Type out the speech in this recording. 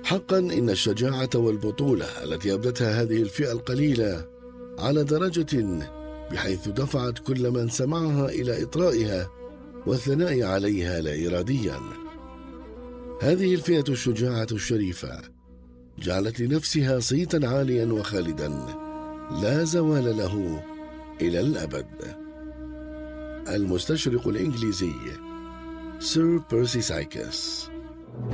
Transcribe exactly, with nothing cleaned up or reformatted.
حقا إن الشجاعة والبطولة التي أبدتها هذه الفئة القليلة على درجة بحيث دفعت كل من سمعها إلى إطرائها والثناء عليها لا إراديا. هذه الفئة الشجاعة الشريفة جعلت لنفسها صيتا عاليا وخالدا لا زوال له إلى الأبد. المستشرق الإنجليزي سير بيرسي سايكس.